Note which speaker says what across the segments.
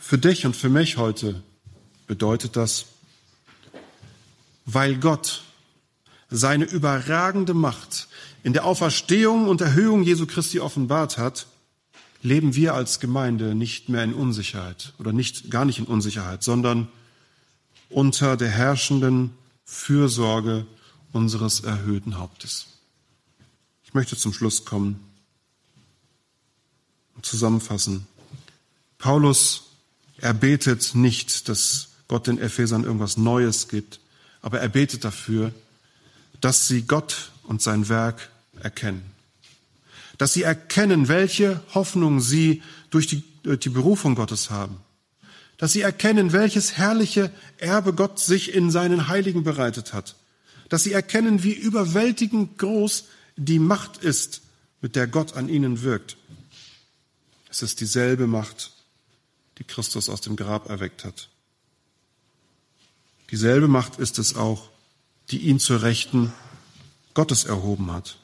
Speaker 1: für dich und für mich heute bedeutet das, weil Gott seine überragende Macht in der Auferstehung und Erhöhung Jesu Christi offenbart hat, leben wir als Gemeinde nicht mehr in Unsicherheit oder gar nicht in Unsicherheit, sondern unter der herrschenden Fürsorge unseres erhöhten Hauptes. Ich möchte zum Schluss kommen und zusammenfassen. Paulus, er betet nicht, dass Gott den Ephesern irgendwas Neues gibt, aber er betet dafür, dass sie Gott und sein Werk erkennen. Dass sie erkennen, welche Hoffnung sie durch die Berufung Gottes haben. Dass sie erkennen, welches herrliche Erbe Gott sich in seinen Heiligen bereitet hat. Dass sie erkennen, wie überwältigend groß die Macht ist, mit der Gott an ihnen wirkt. Es ist dieselbe Macht, die Christus aus dem Grab erweckt hat. Dieselbe Macht ist es auch, die ihn zur Rechten Gottes erhoben hat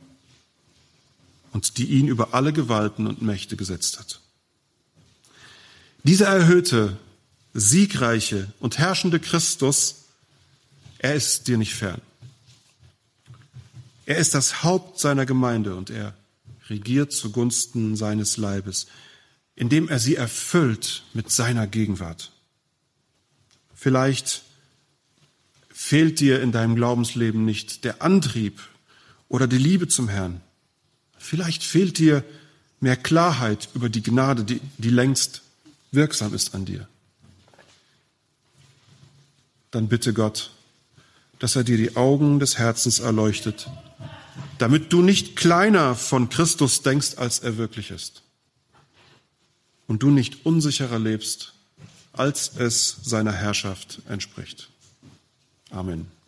Speaker 1: und die ihn über alle Gewalten und Mächte gesetzt hat. Dieser erhöhte, siegreiche und herrschende Christus, er ist dir nicht fern. Er ist das Haupt seiner Gemeinde und er regiert zugunsten seines Leibes, indem er sie erfüllt mit seiner Gegenwart. Vielleicht fehlt dir in deinem Glaubensleben nicht der Antrieb oder die Liebe zum Herrn. Vielleicht fehlt dir mehr Klarheit über die Gnade, die längst wirksam ist an dir. Dann bitte Gott, dass er dir die Augen des Herzens erleuchtet, damit du nicht kleiner von Christus denkst, als er wirklich ist. Und du nicht unsicherer lebst, als es seiner Herrschaft entspricht. Amen.